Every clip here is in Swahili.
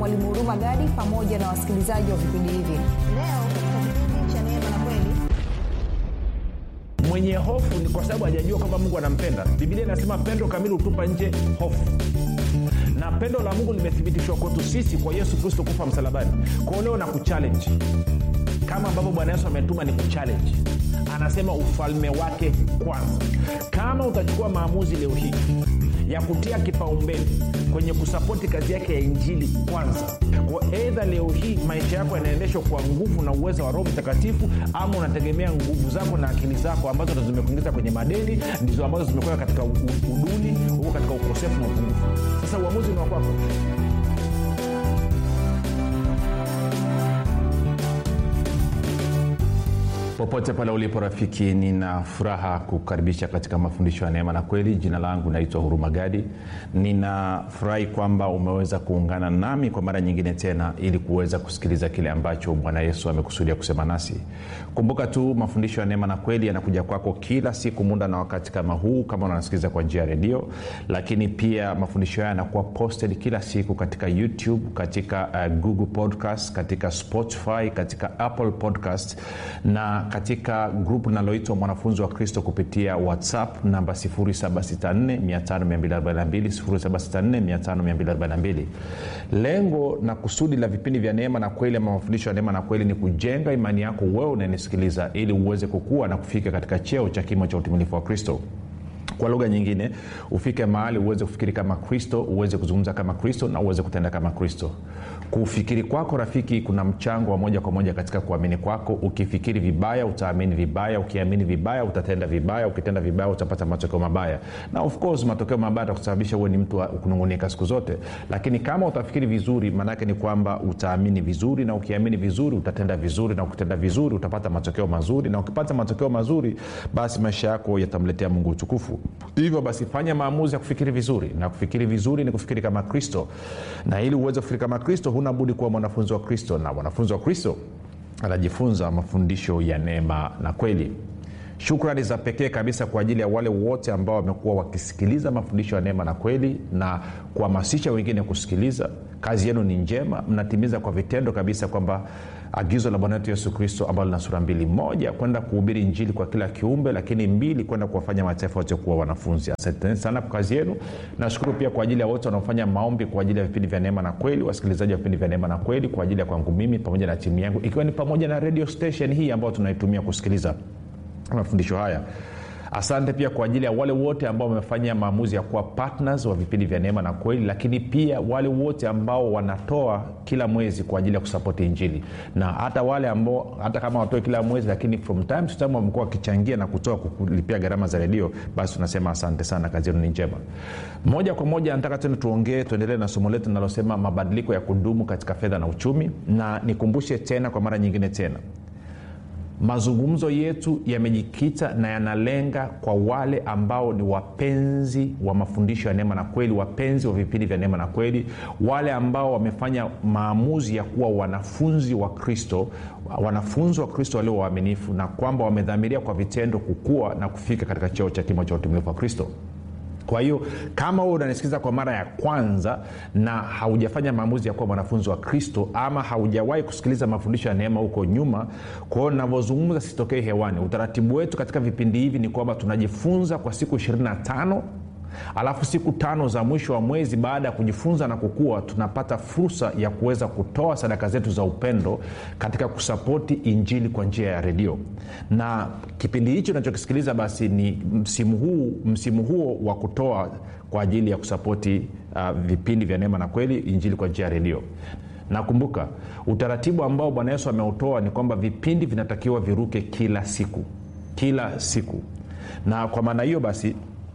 Mwalimu Huruma Gadi pamoja na wasikilizaji wa vipindi hivi. Leo katika kipindi cha Neema na Kweli, mwenye hofu ni kwa sababu hajajua kwamba Mungu anampenda. Biblia inasema pendo kamili hutupa nje hofu. Na pendo la Mungu limethibitishwa kwetu sisi kwa Yesu Kristo kufa msalabani. Kwa leo na kuchallenge, kama ambavyo Bwana Yesu ametuma ni kuchallenge. Anasema ufalme wake kwanza. Kama utachukua maamuzi leo hii ya kutia kipaumbele kwenye kusapoti kazi yake ya injili kwanza, kwa either leo hii maisha yako yanaendeshwa kwa nguvu na uwezo wa Roho Mtakatifu, ama unategemea nguvu zako na akili zako ambazo ndo zimekuingiza kwenye madeni, ndizo ambazo zimekuwa katika uduni, huko katika ukosefu na upungufu. Sasa uamuzi ni wako. Popote pale ulipo rafiki, nina furaha kukaribisha katika mafundisho ya Neema na Kweli. Jina langu naitwa Huruma Gadi. Ninafurahi kwamba umeweza kuungana nami kwa mara nyingine tena ili kuweza kusikiliza kile ambacho Bwana Yesu amekusudia kusema nasi. Kumbuka tu mafundisho ya Neema na Kweli yanakuja kwako kila siku muda na wakati kama huu, kama unasikiliza kwa njia ya redio, lakini pia mafundisho haya yanakuwa posted kila siku katika YouTube, katika Google Podcast, katika Spotify, katika Apple Podcast na katika grupu linaloitwa Mwanafunzi wa Kristo kupitia WhatsApp namba 0764500242. Lengo na kusudi la vipindi vya Neema na Kweli ama mafundisho ya Neema na Kweli ni kujenga imani yako wewe unayenisikiliza, ili uweze kukua na kufika katika cheo cha kimo cha utimilifu wa Kristo. Kwa lugha nyingine, ufike mahali uweze kufikiri kama Kristo, uweze kuzungumza kama Kristo na uweze kutenda kama Kristo. Kufikiri kwako rafiki kuna mchango wa moja kwa moja katika kuamini kwako. Ukifikiri vibaya utaamini vibaya, ukiamini vibaya utatenda vibaya, ukitenda vibaya utapata matokeo mabaya. Na of course matokeo mabaya yatakusababisha uwe ni mtu wa kunungunika siku zote. Lakini kama utafikiri vizuri, maana yake ni kwamba utaamini vizuri, na ukiamini vizuri utatenda vizuri, na ukitenda vizuri utapata matokeo mazuri, na ukipata matokeo mazuri basi maisha yako yatamletea Mungu utukufu. Hivyo basi fanya maamuzi ya kufikiri vizuri, na kufikiri vizuri ni kufikiri kama Kristo. Na ili uweze kufikiri kama Kristo huna budi kuwa mwanafunzi wa Kristo, na mwanafunzi wa Kristo anajifunza mafundisho ya Neema na Kweli. Shukrani za pekee kabisa kwa ajili ya wale wote ambao wamekuwa wakisikiliza mafundisho ya Neema na Kweli na kuhamasisha wengine kusikiliza. Kazi yenu ni njema, mnatimiza kwa vitendo kabisa kwamba agizo la Bwana wetu Yesu Kristo ambalo lina sura mbili: moja, kwenda kuhubiri injili kwa kila kiumbe, lakini mbili, kwenda kuwafanya mataifa wote kuwa wanafunzi. Asante sana kwa kazi yenu. Nashukuru pia kwa ajili ya wote wanaofanya maombi kwa ajili ya vipindi vya Neema na Kweli, wasikilizaji wa vipindi vya Neema na Kweli, kwa ajili ya kwangu mimi pamoja na timu yangu, ikiwa ni pamoja na radio station hii ambayo tunaitumia kusikiliza mafundisho haya. Asante pia kwa ajili ya wale wote ambao wamefanya maamuzi ya kuwa partners wa vipindi vya Neema na Kweli, lakini pia wale wote ambao wanatoa kila mwezi kwa ajili ya kusupport injili, na hata wale ambao hata kama watoe kila mwezi lakini from time to time wamekuwa wakichangia na kutoa kulipia gharama za redio, basi tunasema asante sana, kazi yenu ni njema. Moja kwa moja nataka tena tuendelee na somo letu linalosema mabadiliko ya kudumu katika fedha na uchumi. Na nikumbushe tena kwa mara nyingine tena, mazungumzo yetu yamejikita na yanalenga kwa wale ambao ni wapenzi wa mafundisho ya Neema na Kweli, wapenzi wa vipindi vya Neema na Kweli, wale ambao wamefanya maamuzi ya kuwa wanafunzi wa Kristo, wanafunzi wa Kristo walio waaminifu, na kwamba wamedhamiria kwa vitendo kukua na kufika katika cheo cha kimo cha utimilifu wa Kristo. Kwa hiyo kama wewe unanisikiliza kwa mara ya kwanza na haujafanya maamuzi ya kuwa mwanafunzi wa Kristo, ama haujawahi kusikiliza mafundisho ya Neema huko nyuma, kwa hiyo ninavyozungumza sitokee hewani. Utaratibu wetu katika vipindi hivi ni kwamba tunajifunza kwa siku 25, alafu siku 5 za mwisho wa mwezi baada ya kujifunza na kukua, tunapata fursa ya kuweza kutoa sadaka zetu za upendo katika kusapoti injili kwa njia ya redio. Na kipindi hicho unachokisikiliza basi ni msimu huo wa kutoa kwa ajili ya kusapoti vipindi vya Neema na Kweli, injili kwa njia ya redio. Na kumbuka utaratibu ambao Bwana Yesu ameutoa ni kwamba vipindi vinatakiwa viruke kila siku. Na kwa maana hiyo basi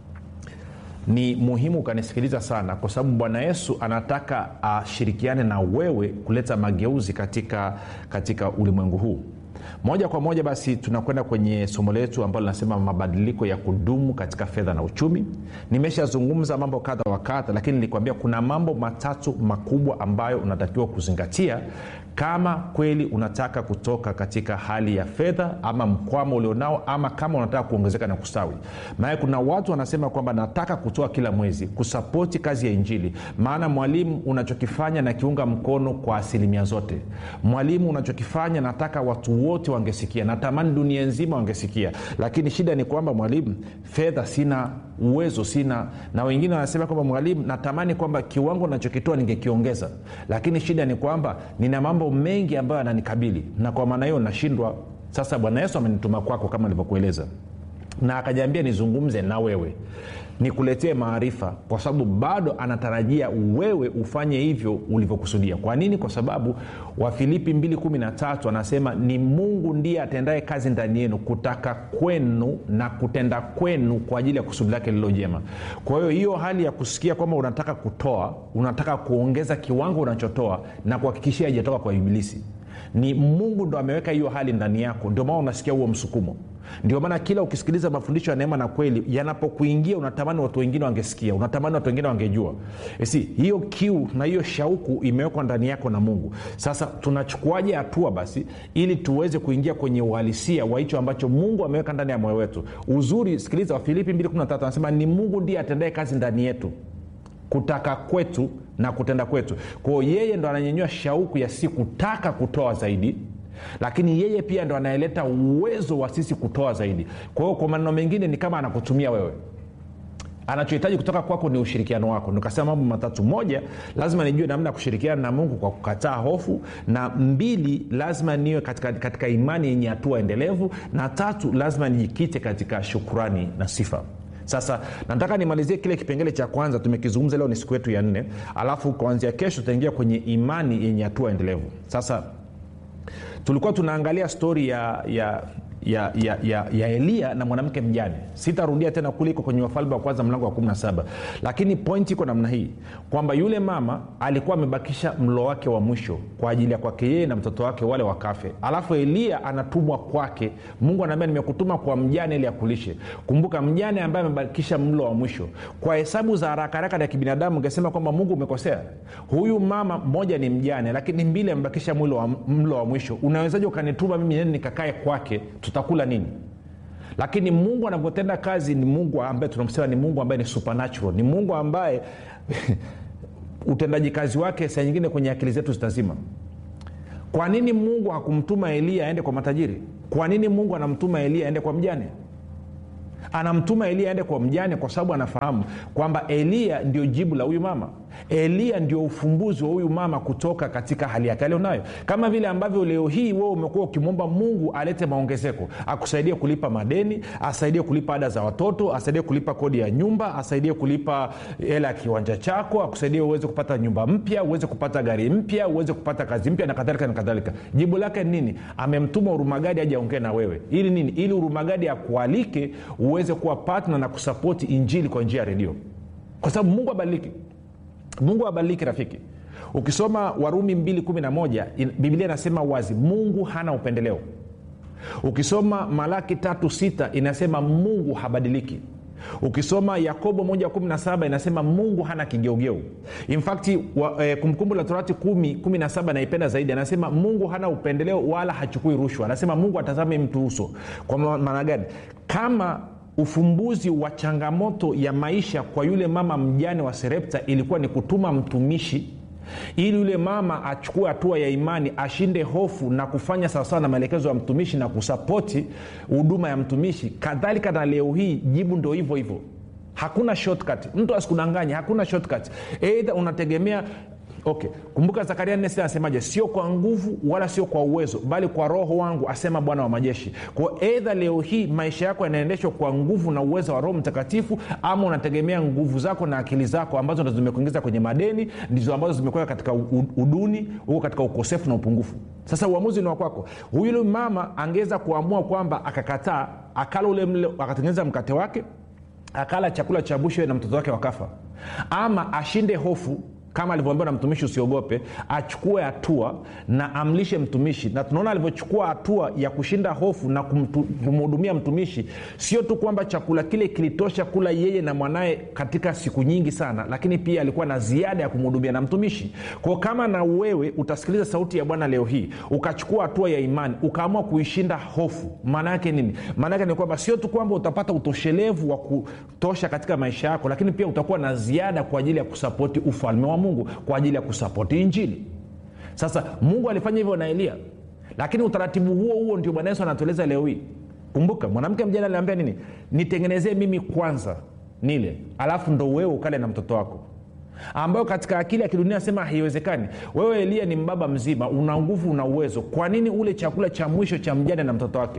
ni muhimu ukanisikiliza sana, kwa sababu Bwana Yesu anataka ashirikiane na wewe kuleta mageuzi katika ulimwengu huu. moja kwa moja basi tunakwenda kwenye somo letu ambalo linasema mabadiliko ya kudumu katika fedha na uchumi. Nimeshazungumza mambo kadha wa kadha, lakini nilikwambia kuna mambo matatu makubwa ambayo unatakiwa kuzingatia kama kweli unataka kutoka katika hali ya fedha ama mkwamo ulionao, ama kama unataka kuongezeka na kustawi. Maana kuna watu wanasema kwamba nataka kutoa kila mwezi kusapoti kazi ya injili, maana mwalimu unachokifanya na kiunga mkono kwa asilimia zote. Mwalimu unachokifanya nataka watu wote wangesikia, natamani dunia nzima wangesikia, lakini shida ni kwamba mwalimu, fedha sina, uwezo sina. Na wengine wanasema kwamba mwalimu, natamani kwamba kiwango ninachokitoa ningekiongeza, lakini shida ni kwamba nina mambo mengi ambayo yananikabili na kwa maana hiyo nashindwa. Sasa Bwana Yesu amenituma kwako kama nilivyokueleza, na akajiambia nizungumze na wewe, nikuletee maarifa, kwa sababu bado anatarajia wewe ufanye hivyo ulivyokusudia. Kwa nini? Kwa sababu Wafilipi 2:13 anasema ni Mungu ndiye atendaye kazi ndani yenu kutaka kwenu na kutenda kwenu kwa ajili ya kusudi lake lililo jema. Kwa hiyo hali ya kusikia kwamba unataka kutoa, unataka kuongeza kiwango unachotoa na kuhakikishia haijatoka kwa ibilisi, ni Mungu ndo ameweka hiyo hali ndani yako. Ndio maana unasikia huo msukumo. Ndio maana kila ukisikiliza mafundisho ya neema na kweli yanapokuingia, unatamani watu wengine wangesikia, unatamani watu wengine wangejua. Hiyo kiu na hiyo shauku imewekwa ndani yako na Mungu. Sasa tunachukuaje hatua basi ili tuweze kuingia kwenye uhalisia wa hicho ambacho Mungu ameweka ndani ya moyo wetu? Uzuri, sikiliza, Wafilipi 2:13 anasema ni Mungu ndiye atendaye kazi ndani yetu kutaka kwetu na kutenda kwetu. Kwa hiyo yeye ndo ananyanyua shauku ya sisi kutaka kutoa zaidi, lakini yeye pia ndo anaeleta uwezo wa sisi kutoa zaidi. Kwa hiyo kwa maneno mengine ni kama anakutumia wewe. Anachohitaji kutoka kwako ni ushirikiano wako. Nikasema mambo matatu: moja, lazima nijue namna ya kushirikiana na Mungu kwa kukataa hofu, na mbili, lazima niwe katika imani yenye hatua endelevu, na tatu, lazima nijikite katika shukrani na sifa. Sasa nataka nimalizie kile kipengele cha kwanza tumekizungumza. Leo ni siku yetu ya 4, alafu kuanzia kesho tutaingia kwenye imani yenye hatua endelevu. Sasa tulikuwa tunaangalia stori ya Elia na mwanamke mjane. Sitarudia tena kuliko kwenye Wafalme wa kwanza mlango wa 17, lakini pointi iko namna hii kwamba yule mama alikuwa amebakisha mlo wake wa mwisho kwa ajili ya kwake yeye na mtoto wake wale wakafe. Alafu Elia anatumwa kwake. Mungu anamwambia nimekutuma kwa mjane ili akulishe. Kumbuka, mjane ambaye amebakisha mlo wa mwisho. Kwa hesabu za haraka haraka ya kibinadamu ungesema kwamba Mungu umekosea. Huyu mama mmoja ni mjane, lakini mbili amebakisha mlo wa mwisho. Unawezaje ukanituma mimi nene nikakae kwake? Tutakula nini? Lakini Mungu anapotenda kazi ni Mungu ambaye tunamsema ni Mungu ambaye ni supernatural. Ni Mungu ambaye utendaji kazi wake saa nyingine kwenye akili zetu zitazima. Kwa nini Mungu hakumtuma Elia aende kwa matajiri? Kwa nini Mungu anamtuma Elia aende kwa mjane? Anamtuma Elia aende kwa mjane kwa sababu anafahamu kwamba Elia ndio jibu la huyu mama. Elia ndio ufumbuzi wa huyu mama kutoka katika hali yake alionayo. Kama vile ambavyo leo hii wewe umekuwa ukimwomba Mungu alete maongezeko, akusaidie kulipa madeni, asaidie kulipa ada za watoto, asaidie kulipa kodi ya nyumba, asaidie kulipa hela ya kiwanja chako, akusaidie uweze kupata nyumba mpya, uweze kupata gari mpya, uweze kupata kazi mpya na kadhalika na kadhalika. Jibu lake ni nini? Amemtuma Urumagadi aje aongee na wewe. Ili nini? Ili Urumagadi akualike uweze kuwa partner na kusapoti injili kwa njia ya redio. Kwa sababu Mungu abadiliki. Mungu abadiliki rafiki. Ukisoma Warumi 2:11 Biblia inasema wazi Mungu hana upendeleo. Ukisoma Malaki 3:6 inasema Mungu habadiliki. Ukisoma Yakobo 1:17 inasema Mungu hana kigeugeu. In fact Kumbukumbu la Torati 10:17 naipenda zaidi. Anasema Mungu hana upendeleo wala hachukui rushwa. Anasema Mungu atazame mtu uso. Kwa maana gani? Kama ufumbuzi wa changamoto ya maisha kwa yule mama mjane wa Serepta ilikuwa ni kutuma mtumishi ili yule mama achukue hatua ya imani, ashinde hofu na kufanya sawasawa na maelekezo ya mtumishi na kusapoti huduma ya mtumishi, kadhalika na leo hii jibu ndio hivyo hivyo. Hakuna shortcut. Mtu asikudanganye, hakuna shortcut. Either unategemea kumbuka Zakaria 4:6 anasemaje? Sio kwa nguvu wala sio kwa uwezo, bali kwa roho wangu, asema Bwana wa majeshi. Kwa either leo hii maisha yako yanaendeshwa kwa nguvu na uwezo wa Roho Mtakatifu, ama unategemea nguvu zako na akili zako ambazo ndizo zimekuingiza kwenye madeni, ndizo ambazo zimekuwa katika uduni, huko katika ukosefu na upungufu. Sasa uamuzi ni wako. Huyu mama angeweza kuamua kwamba akakataa, akala ule mle, akatengeneza mkate wake, akala chakula cha bushe na mtoto wake wakafa, ama ashinde hofu kama alivyoambiwa na mtumishi usiogope, achukue hatua na amlishe mtumishi. Na tunaona alivyochukua hatua ya kushinda hofu na kumhudumia mtumishi. Sio tu kwamba chakula kile kilitosha kula yeye na mwanae katika siku nyingi sana, lakini pia alikuwa na ziada ya kumhudumia na mtumishi. Kwa kama na wewe utasikiliza sauti ya Bwana leo hii, ukachukua hatua ya imani, ukaamua kuishinda hofu, maana yake nini? Maana yake ni kwamba sio tu kwamba utapata utoshelevu wa kutosha katika maisha yako, lakini pia utakuwa na ziada kwa ajili ya kusapoti ufalme wa Mungu, kwa ajili ya kusapoti injili. Sasa Mungu alifanya hivyo na Elia, lakini utaratibu huo ndio Bwana Yesu anatueleza leo hii. Kumbuka mwanamke mjane aliambia nini? Nitengenezee mimi kwanza nile, alafu ndo wewe ukale na mtoto wako, ambayo katika akili ya kidunia sema haiwezekani. Wewe Elia ni mbaba mzima, una nguvu, una uwezo, kwa nini ule chakula cha mwisho cha mjane na mtoto wake?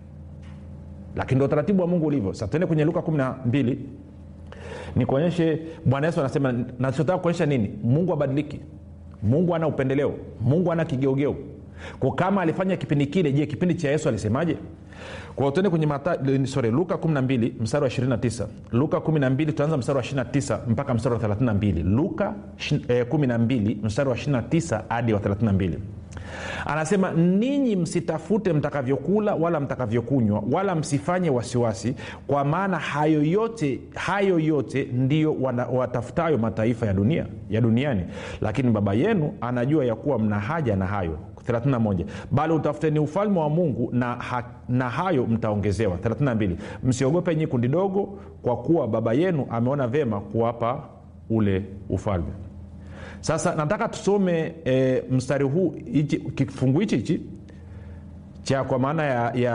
Lakini ndio utaratibu wa Mungu ulivyo. Sasa tuende kwenye Luka 12 nikuonyeshe Bwana Yesu anasema. Na nachotaka kuonyesha nini? Mungu habadiliki, Mungu ana upendeleo, Mungu ana kigeugeu. Kwa kama alifanya kipindi kile, je, kipindi cha Yesu alisemaje? Kwa tuende kwenye Luka 12 mstari wa 29. Luka 12 tuanza mstari wa 29 mpaka mstari wa 32. Luka 12 mstari wa 29 hadi wa 32. Anasema, ninyi msitafute mtakavyokula wala mtakavyokunywa, wala msifanye wasiwasi, kwa maana hayo yote ndio watafutayo mataifa ya duniani, lakini Baba yenu anajua ya kuwa mna haja na hayo. 31. Bali utafuteni ufalme wa Mungu na hayo mtaongezewa. 32. Msiogope nyinyi kundi dogo, kwa kuwa Baba yenu ameona vema kuwapa ule ufalme. Sasa nataka tusome mstari huu, kifungu hichi cha kwa maana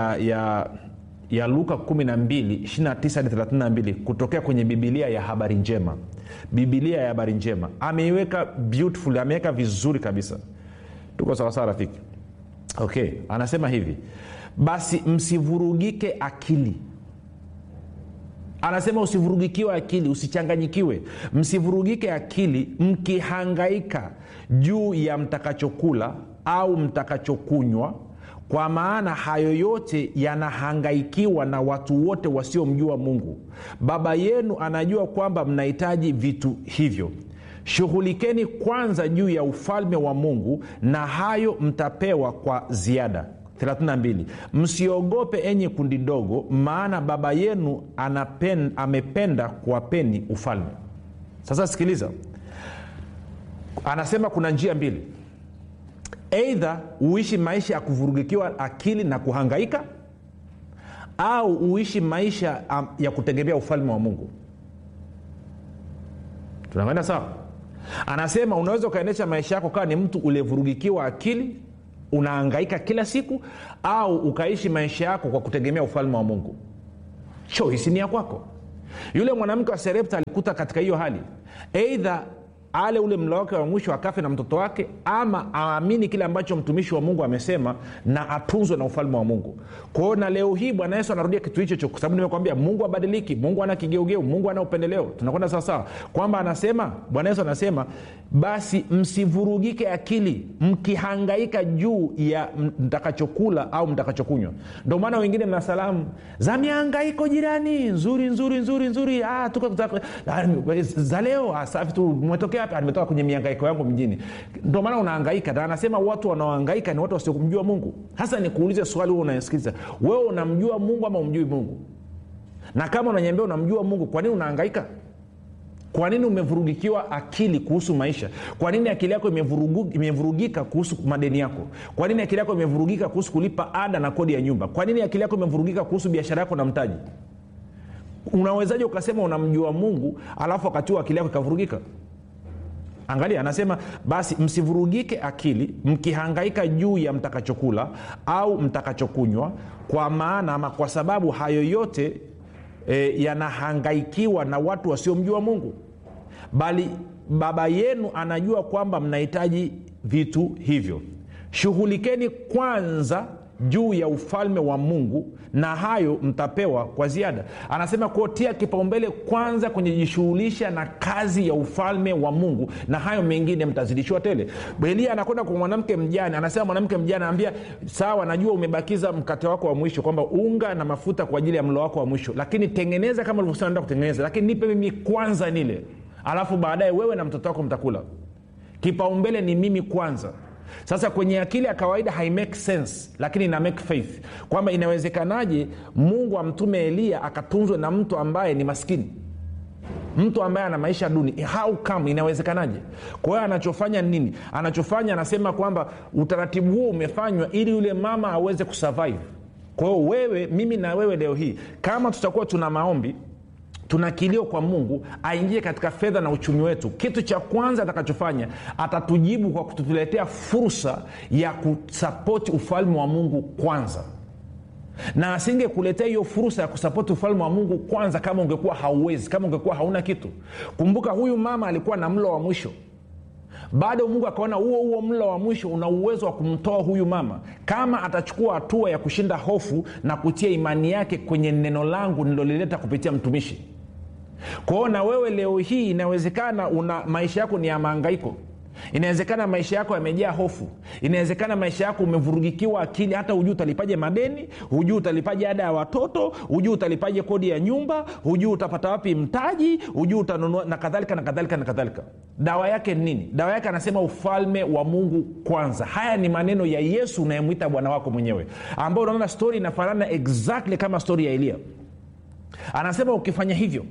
ya Luka 12:29-32 kutokea kwenye Biblia ya habari njema. Biblia ya habari njema ameiweka beautiful, ameweka vizuri kabisa. Tuko sawa sawa rafiki? Okay, anasema hivi, basi msivurugike akili. Anasema usivurugikiwe akili, usichanganyikiwe. Msivurugike akili mkihangaika juu ya mtakachokula au mtakachokunywa, kwa maana hayo yote yanahangaikiwa na watu wote wasiomjua Mungu. Baba yenu anajua kwamba mnahitaji vitu hivyo. Shughulikeni kwanza juu ya ufalme wa Mungu, na hayo mtapewa kwa ziada. 32. Msiogope enyi kundi dogo, maana Baba yenu amependa kuwapeni ufalme. Sasa sikiliza, anasema kuna njia mbili. Either uishi maisha ya kuvurugikiwa akili na kuhangaika, au uishi maisha ya kutegemea ufalme wa Mungu. Tunakwenda sawa? Anasema unaweza ukaendesha maisha yako kama ni mtu ulevurugikiwa akili, unahangaika kila siku, au ukaishi maisha yako kwa kutegemea ufalme wa Mungu. Choice ni ya kwako. Yule mwanamke wa Sarepta alikuta katika hiyo hali, either ale ule mlo wake wa mwisho akafe na mtoto wake, ama aamini kile ambacho mtumishi wa Mungu amesema na atunzwe na ufalme wa Mungu. Kwa hiyo na leo hii Bwana Yesu anarudia kitu hicho, kwa sababu nimekwambia Mungu habadiliki, Mungu ana kigeugeu, Mungu ana upendeleo. Tunakwenda sawa sawa kwamba anasema, Bwana Yesu anasema, basi msivurugike akili mkihangaika juu ya mtakachokula au mtakachokunywa. Ndio maana wengine mna salamu za mihangaiko jirani, nzuri tuko za leo, safi tu, umetokea hapa? Nimetoka kwenye mihangaiko yangu mjini. Ndio maana unahangaika. Na anasema watu wanaohangaika ni watu wasiomjua Mungu. Hasa nikuulize swali, wewe unayesikiliza, wewe unamjua Mungu ama umjui Mungu? Na kama unaniambia unamjua Mungu, kwa nini unahangaika? Kwa nini umevurugikiwa akili kuhusu maisha? Kwa nini akili yako imevurugika kuhusu madeni yako? Kwa nini akili yako imevurugika kuhusu kulipa ada na kodi ya nyumba? Kwa nini akili yako imevurugika kuhusu biashara yako na mtaji? Unawezaje ukasema unamjua Mungu alafu wakati akili yako ikavurugika? Angalia, anasema basi msivurugike akili mkihangaika juu ya mtakachokula au mtakachokunywa, kwa maana ama kwa sababu hayo yote yanahangaikiwa na watu wasiomjua Mungu. Bali Baba yenu anajua kwamba mnahitaji vitu hivyo. Shughulikeni kwanza juu ya ufalme wa Mungu, na hayo mtapewa kwa ziada. Anasema kuotia kipaumbele kwanza kujishughulisha na kazi ya ufalme wa Mungu, na hayo mengine mtazidishiwa tele. Elia anakwenda kwa mwanamke mjane, anasema mwanamke mjane anambia, sawa, najua umebakiza mkate wako wa mwisho, kwamba unga na mafuta kwa ajili ya mlo wako wa mwisho, lakini tengeneza kama ulivyosema ndio kutengeneza, lakini nipe mimi kwanza nile, alafu baadaye wewe na mtoto wako mtakula. kipaumbele ni mimi kwanza. Sasa kwenye akili ya kawaida hai make sense, lakini ina make faith, kwamba inawezekanaje Mungu amtume Elia akatunzwe na mtu ambaye ni maskini, mtu ambaye ana maisha duni? How come? Inawezekanaje? Kwa hiyo anachofanya nini? Anachofanya, anasema kwamba utaratibu huo umefanywa ili yule mama aweze kusurvive. Kwa hiyo wewe, mimi na wewe leo hii, kama tutakuwa tuna maombi, tuna kilio kwa Mungu aingie katika fedha na uchumi wetu, kitu cha kwanza atakachofanya, atatujibu kwa kutuletea fursa ya kusapoti ufalme wa Mungu kwanza. Na asingekuletea hiyo fursa ya kusapoti ufalme wa Mungu kwanza kama ungekuwa hauwezi, kama ungekuwa hauna kitu. Kumbuka huyu mama alikuwa na mlo wa mwisho. Bado Mungu akaona huo mlo wa mwisho una uwezo wa kumtoa huyu mama kama atachukua hatua ya kushinda hofu na kutia imani yake kwenye neno langu nililolileta kupitia mtumishi. Kwa hiyo na wewe leo hii inawezekana una maisha yako ni ya mahangaiko. Inawezekana maisha yako yamejaa hofu. Inawezekana maisha yako umevurugikiwa akili, hata hujui utalipaje madeni, hujui utalipaje ada ya watoto, hujui utalipaje kodi ya nyumba, hujui utapata wapi mtaji, hujui utanunua na kadhalika na kadhalika na kadhalika. Dawa yake ni nini? Dawa yake anasema ufalme wa Mungu kwanza. Haya ni maneno ya Yesu unayemwita Bwana wako mwenyewe, ambao unaona story inafanana exactly kama story ya Elia. Anasema ukifanya hivyo,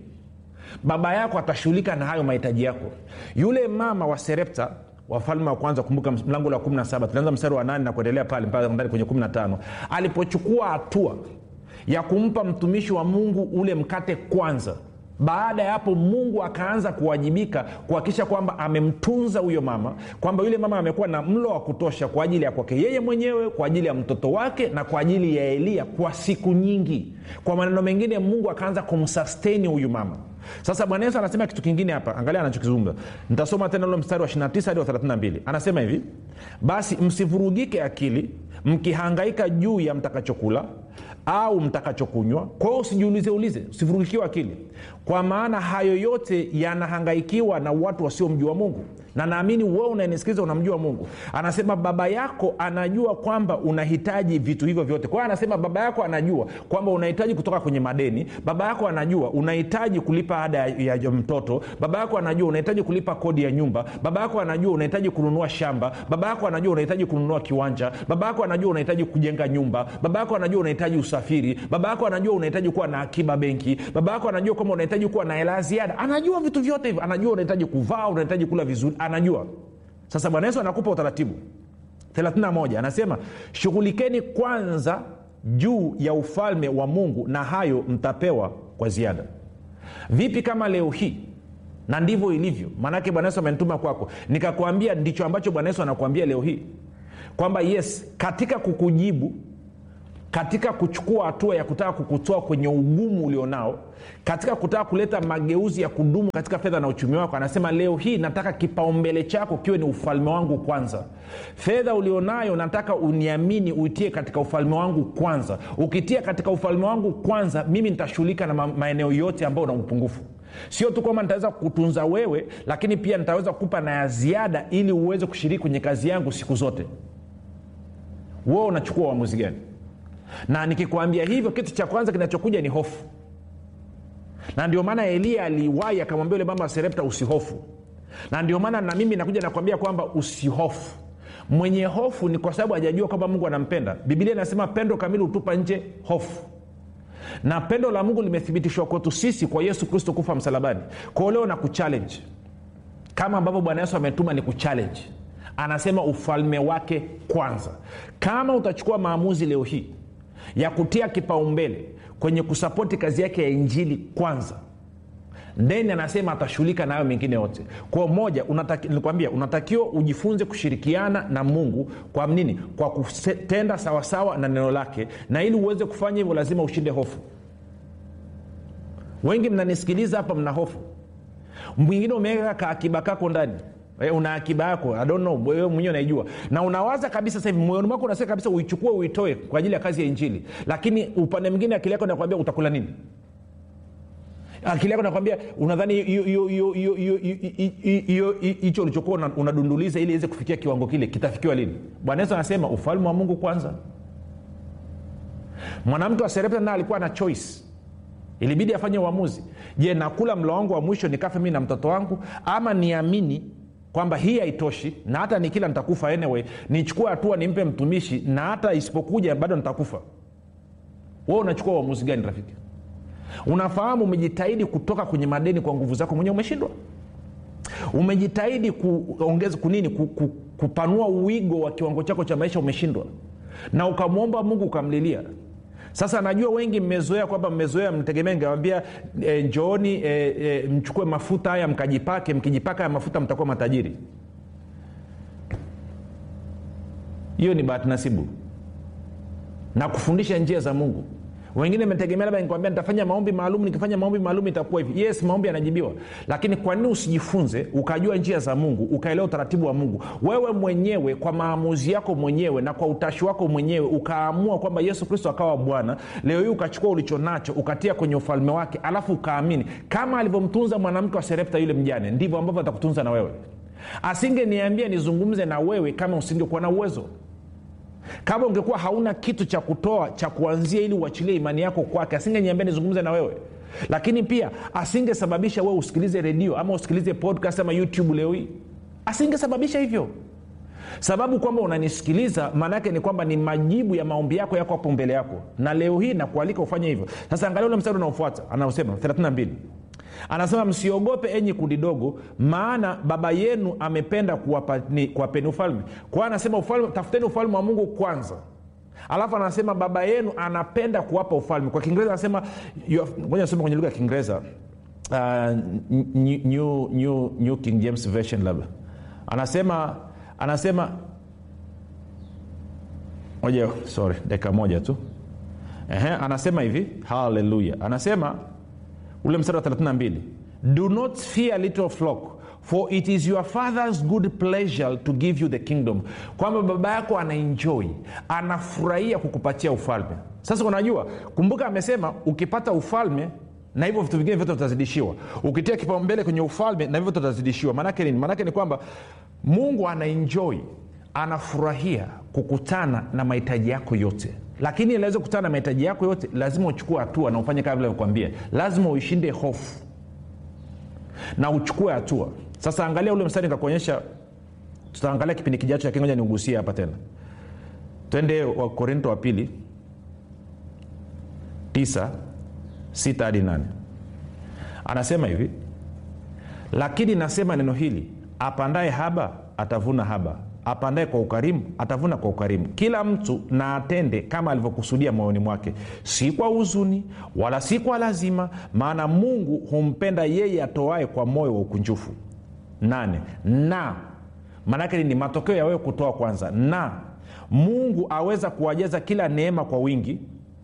baba yako atashughulika na hayo mahitaji yako. Yule mama wa Serepta, Wafalme wa Kwanza, kumbuka mlango wa 17, tunaanza mstari wa 8 na kuendelea pale mpaka ndani kwenye 15, alipochukua hatua ya kumpa mtumishi wa Mungu ule mkate kwanza, baada ya hapo Mungu akaanza kuwajibika kuhakikisha kwamba amemtunza huyo mama, kwamba yule mama amekuwa na mlo wa kutosha kwa ajili ya kwake yeye mwenyewe, kwa ajili ya mtoto wake na kwa ajili ya Elia kwa siku nyingi. Kwa maneno mengine, Mungu akaanza kumsustain huyu mama. Sasa Bwana Yesu anasema kitu kingine hapa. Angalia anachokizungumza. Nitasoma tena ule mstari wa 29 hadi wa 32. Anasema hivi: basi msivurugike akili mkihangaika juu ya mtakachokula au mtakachokunywa. Kwa hiyo usijiulize, usivurugikiwe akili, kwa maana hayo yote yanahangaikiwa na watu wasiomjua Mungu. Na naamini wewe unanisikiliza unamjua Mungu. Anasema baba yako anajua kwamba unahitaji vitu hivyo vyote. Kwa hiyo anasema baba yako anajua kwamba unahitaji kutoka kwenye madeni. Baba yako anajua unahitaji kulipa ada ya mtoto. Baba yako anajua unahitaji kulipa kodi ya nyumba. Baba yako anajua unahitaji kununua shamba. Baba yako anajua unahitaji kununua kiwanja. Baba yako anajua unahitaji kujenga nyumba. Baba yako anajua unahitaji usafiri. Baba yako anajua unahitaji kuwa na akiba benki. Baba yako anajua kama unahitaji kuwa na hela ziada. Anajua vitu vyote hivyo. Anajua unahitaji kuvaa, unahitaji kula vizuri. Anajua. Sasa Bwana Yesu anakupa utaratibu. 31 anasema shughulikeni kwanza juu ya ufalme wa Mungu na hayo mtapewa kwa ziada. Vipi kama leo hii? Na ndivyo ilivyo. Maana Bwana Yesu amenituma kwako nikakwambia ndicho ambacho Bwana Yesu anakuambia leo hii, kwamba yes, katika kukujibu, katika kuchukua hatua ya kutaka kukutoa kwenye ugumu ulionao, katika kutaka kuleta mageuzi ya kudumu katika fedha na uchumi wako, anasema leo hii nataka kipaumbele chako kiwe ni ufalme wangu kwanza. Fedha ulionayo nataka uniamini uitie katika ufalme wangu kwanza. Ukitia katika ufalme wangu kwanza, mimi nitashughulika na maeneo yote ambayo una upungufu. Sio tu kwamba nitaweza kukutunza wewe, lakini pia nitaweza kukupa na ya ziada ili uweze kushiriki kwenye kazi yangu siku zote. Wewe unachukua uamuzi gani? Na nikikwambia hivyo, kitu cha kwanza kinachokuja ni hofu. Na ndio maana Elia aliwahi akamwambia yule mama wa Serepta usihofu. Na ndio maana na mimi nakuja nakwambia kwamba usihofu. Mwenye hofu ni kwa sababu hajajua kwamba Mungu anampenda. Biblia inasema pendo kamili hutupa nje hofu. Na pendo la Mungu limethibitishwa kwetu sisi kwa Yesu Kristo kufa msalabani. Kwa leo na kuchallenge, kama ambavyo Bwana Yesu ametuma ni kuchallenge. Anasema ufalme wake kwanza. Kama utachukua maamuzi leo hii ya kutia kipaumbele kwenye kusapoti kazi yake ya injili kwanza, then anasema atashughulika nayo mengine yote. Kwa moja, nilikwambia unatakiwa ujifunze kushirikiana na Mungu. Kwa nini? Kwa kutenda sawasawa na neno lake. Na ili uweze kufanya hivyo lazima ushinde hofu. Wengi mnanisikiliza hapa mna hofu. Mwingine umeweka akiba kako ndani. Una akiba yako, I don't know, wewe mwenyewe unaijua. Na unawaza kabisa sasa hivi moyoni mwako unasema kabisa uichukue uitoe kwa ajili ya kazi ya injili. Lakini upande mwingine akili yako inakwambia utakula nini? Akili yako inakwambia unadhani hicho ulichokuwa unadunduliza ili iweze kufikia kiwango kile kitafikiwa lini? Bwana Yesu anasema ufalme wa Mungu kwanza. Mwanamke wa Serepta naye alikuwa na choice. Ilibidi afanye uamuzi. Je, nakula mlo wangu wa mwisho nikafe mimi na mtoto wangu, ama niamini kwamba hii haitoshi na hata nikila nitakufa anyway, nichukue hatua nimpe mtumishi na hata isipokuja bado nitakufa. Wewe unachukua uamuzi gani rafiki? Unafahamu umejitahidi kutoka kwenye madeni kwa nguvu zako mwenyewe, umeshindwa. Umejitahidi kuongeza kupanua uwigo wa kiwango chako cha maisha, umeshindwa. Na ukamwomba Mungu, ukamlilia. Sasa najua wengi mmezoea kwamba mtegemea ningewaambia njooni mchukue mafuta haya mkajipake, mkijipaka haya mafuta mtakuwa matajiri. Hiyo ni bahati nasibu. Na kufundisha njia za Mungu. Wengine mtegemea labda nikwambia nitafanya maombi maalum, nikifanya maombi maalum itakuwa hivi. Yes, maombi yanajibiwa. Lakini kwa nini usijifunze ukajua njia za Mungu, ukaelewa utaratibu wa Mungu? Wewe mwenyewe kwa maamuzi yako mwenyewe na kwa utashi wako mwenyewe ukaamua kwamba Yesu Kristo akawa Bwana. Leo hii ukachukua ulicho nacho ukatia kwenye ufalme wake, alafu ukaamini kama alivyomtunza mwanamke wa Sarepta yule mjane, ndivyo ambavyo atakutunza na wewe. Asingeniambia nizungumze na wewe kama usingekuwa na uwezo. Kama ungekuwa hauna kitu cha kutoa cha kuanzia ili uachilie imani yako kwake, asingeniambia nizungumze na wewe. Lakini pia asingesababisha wewe usikilize redio ama usikilize podcast ama YouTube leo hii. Asingesababisha hivyo. Sababu kwamba unanisikiliza maana yake ni kwamba ni majibu ya maombi yako yako hapo mbele yako, na leo hii nakualika ufanye hivyo. Sasa angalia ule mstari unaofuata, anaosema 32. Anasema msiogope enyi kundi dogo, maana baba yenu amependa kuwapeni ufalme. Kwa anasema ufalme, tafuteni ufalme wa Mungu kwanza. Alafu anasema baba yenu anapenda kuwapa ufalme. Kwa Kiingereza anasema, ngoja nisome kwenye lugha ya Kiingereza, New King James Version labda. Anasema dakika moja tu. Anasema hivi, hallelujah. Anasema ule mstari wa 32, do not fear little flock, for it is your father's good pleasure to give you the kingdom. Kwamba baba yako anaenjoy, anafurahia kukupatia ufalme. Sasa unajua, kumbuka amesema ukipata ufalme na hivyo vitu vingine vyote utazidishiwa. Ukitia kipaumbele kwenye ufalme na hivyo utazidishiwa. Maana yake nini? Maana yake ni kwamba Mungu anaenjoy, anafurahia kukutana na mahitaji yako yote. Lakini ili aweze kukutana na mahitaji yako yote, lazima uchukue hatua na ufanye kama vile nilikwambia. Lazima uishinde hofu na uchukue hatua. Sasa angalia ule mstari nikakuonyesha, tutaangalia kipindi kijacho, lakini ngoja niugusie hapa tena. Twende wa Korinto wa pili 9:6 hadi 8. Anasema hivi, lakini nasema neno hili, apandaye haba atavuna haba, apandaye kwa ukarimu atavuna kwa ukarimu. Kila mtu na atende kama alivyokusudia moyoni mwake, si kwa huzuni wala si kwa lazima, maana Mungu humpenda yeye atoaye kwa moyo wa ukunjufu. 8. Na maana yake ni matokeo ya wewe kutoa kwanza. Na Mungu aweza kuwajaza kila neema kwa wingi,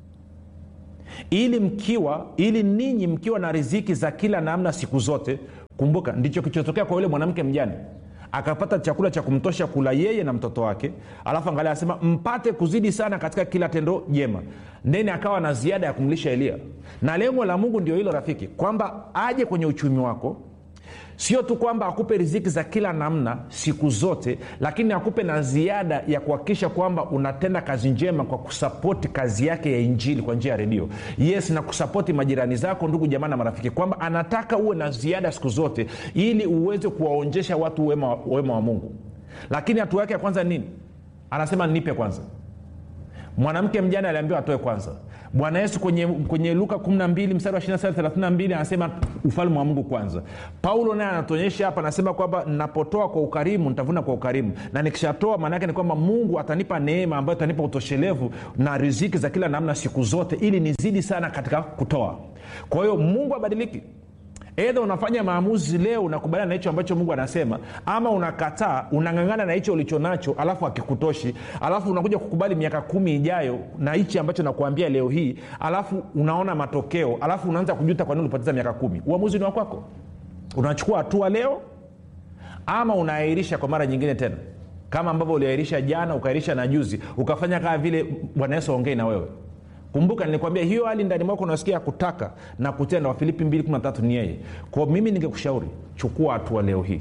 ili ninyi mkiwa na riziki za kila namna siku zote. Kumbuka ndicho kilichotokea kwa yule mwanamke mjane. Akapata chakula cha kumtosha kula yeye na mtoto wake. Alafu angalia asema mpate kuzidi sana katika kila tendo jema. Ndeni akawa na ziada ya kumlisha Elia. Na lengo la Mungu ndio hilo rafiki, kwamba aje kwenye uchumi wako. Sio tu kwamba akupe riziki za kila namna siku zote, lakini akupe na ziada ya kuhakikisha kwamba unatenda kazi njema kwa kusapoti kazi yake ya injili kwa njia ya redio. Yes, na kusapoti majirani zako, ndugu jamaa na marafiki, kwamba anataka uwe na ziada siku zote ili uweze kuwaonjesha watu wema wa Mungu. Lakini hatua yake ya kwanza nini? Anasema nipe kwanza. Mwanamke mjane aliambiwa atoe kwanza. Bwana Yesu kwenye Luka 12 mstari wa 27-32 anasema ufalme wa Mungu kwanza. Paulo naye anatuonyesha hapa, anasema kwamba ninapotoa kwa ukarimu nitavuna kwa ukarimu. Na nikishatoa maana yake ni kwamba Mungu atanipa neema ambayo itanipa utoshelevu na riziki za kila namna siku zote, ili nizidi sana katika kutoa. Kwa hiyo Mungu abadiliki. Either unafanya maamuzi leo unakubaliana na hicho ambacho Mungu anasema, ama unakataa, unangangana na hicho ulicho nacho, alafu hakikutoshi, alafu unakuja kukubali miaka 10 ijayo na hichi ambacho nakuambia leo hii, alafu unaona matokeo, alafu unaanza kujuta kwa nini ulipoteza miaka 10. Uamuzi ni wako. Unachukua hatua leo ama unaahirisha kwa mara nyingine tena, kama ambavyo uliahirisha jana, ukaahirisha na juzi, ukafanya kama vile Bwana Yesu aongee na wewe. Kumbuka nilikwambia hiyo hali ndani mwako unasikia kutaka na kutenda, wa Filipi 2:13 ni yeye. Kwa mimi ningekushauri chukua hatua leo hii.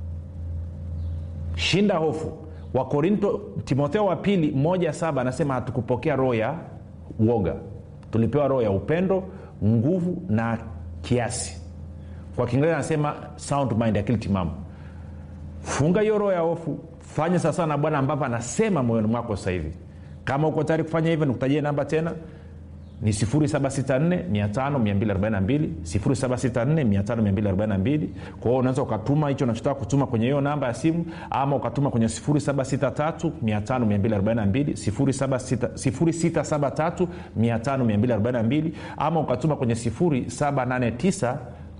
Shinda hofu. Wa Korinto, Timotheo wa pili 1:7 anasema hatukupokea roho ya uoga. Tulipewa roho ya upendo, nguvu na kiasi. Kwa Kiingereza anasema sound mind, akili timamu. funga hiyo roho ya hofu, fanya sasa na Bwana ambavyo anasema moyoni mwako sasa hivi. Kama uko tayari kufanya hivyo, nikutajie namba tena ni 0764500242, 0764500242. Kwa hiyo unaweza ukatuma hicho unachotaka kutuma kwenye hiyo namba ya simu, ama ukatuma kwenye 0763500242, 0673500242, ama ukatuma kwenye 0789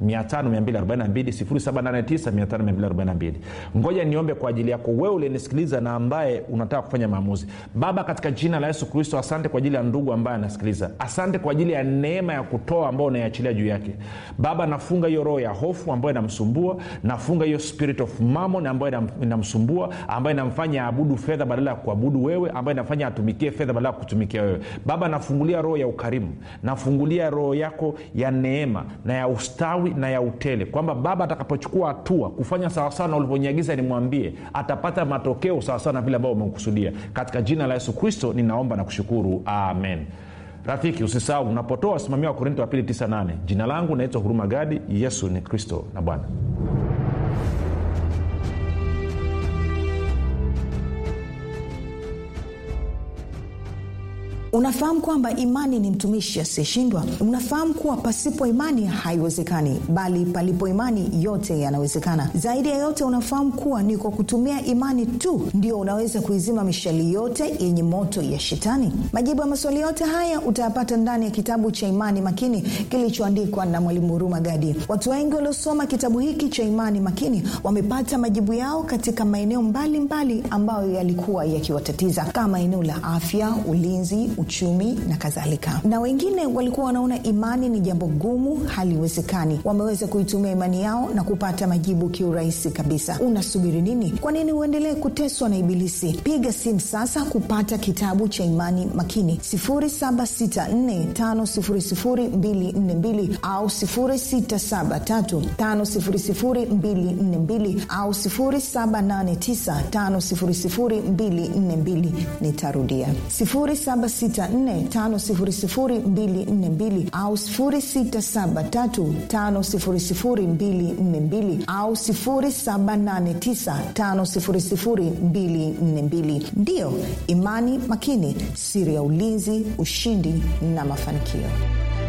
500-242. Ngoja niombe kwa ajili yako wewe ulinisikiliza na ambaye unataka kufanya maamuzi. Baba, katika jina la Yesu Kristo, asante kwa ajili ya ndugu ambaye anasikiliza. Asante kwa ajili ya neema ya kutoa ambayo unaiachilia juu yake. Baba, nafunga hiyo roho ya hofu ambayo inamsumbua, nafunga hiyo spirit of mammon ambayo inamsumbua, ambayo inamfanya aabudu fedha badala ya kuabudu wewe, ambayo inafanya atumikie fedha badala ya kutumikia wewe. Baba, nafungulia roho ya ukarimu, nafungulia roho yako ya neema na ya ustawi na ya utele, kwamba Baba atakapochukua hatua kufanya sawasawa na ulivyoniagiza nimwambie, atapata matokeo sawasawa na vile ambavyo umekusudia. Katika jina la Yesu Kristo ninaomba na kushukuru, amen. Rafiki, usisahau unapotoa simamia Wakorintho wa 2:9-8. Jina langu naitwa Huruma Gadi. Yesu ni Kristo na Bwana. Unafahamu kwamba imani ni mtumishi asiyeshindwa? Unafahamu kuwa pasipo imani haiwezekani, bali palipo imani yote yanawezekana. Zaidi ya yote, unafahamu kuwa ni kwa kutumia imani tu ndio unaweza kuizima mishali yote yenye moto ya shetani. Majibu ya maswali yote haya utayapata ndani ya kitabu cha Imani Makini kilichoandikwa na Mwalimu Huruma Gadi. Watu wengi waliosoma kitabu hiki cha Imani Makini wamepata majibu yao katika maeneo mbalimbali ambayo yalikuwa yakiwatatiza, kama eneo la afya, ulinzi, uchumi na kadhalika. Na wengine walikuwa wanaona imani ni jambo gumu, haliwezekani. Wameweza kuitumia imani yao na kupata majibu kiurahisi kabisa. Unasubiri nini? Kwa nini uendelee kuteswa na ibilisi? Piga simu sasa kupata kitabu cha Imani Makini 0764500242 au 0673500242 au 0789500242. Nitarudia 0764500242 au 0673500242 au 0789500242. Ndio Imani Makini, siri ya ulinzi, ushindi na mafanikio.